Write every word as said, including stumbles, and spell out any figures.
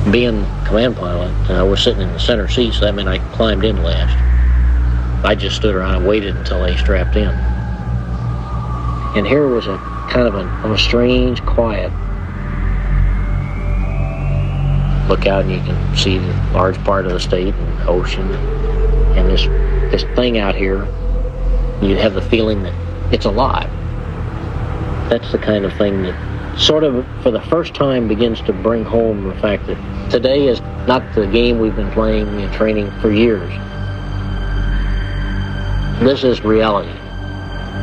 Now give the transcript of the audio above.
Being command pilot, uh, we're sitting in the center seat, so that meant I climbed in last. I just stood around and waited until they strapped in. And here was a kind of a, a strange quiet. Look out and you can see the large part of the state and the ocean. And this this thing out here, you have the feeling that it's alive. That's the kind of thing that sort of, for the first time, begins to bring home the fact that today is not the game we've been playing and training for years. This is reality.